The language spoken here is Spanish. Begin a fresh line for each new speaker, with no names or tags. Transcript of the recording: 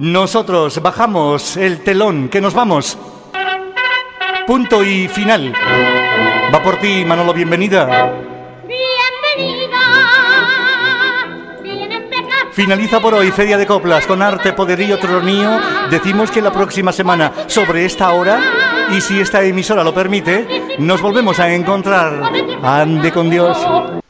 Nosotros bajamos el telón, que nos vamos. Punto y final. Va por ti, Manolo, bienvenida. Finaliza por hoy Feria de Coplas con arte, poderío, tronío. Decimos que la próxima semana, sobre esta hora, y si esta emisora lo permite, nos volvemos a encontrar. Ande con Dios.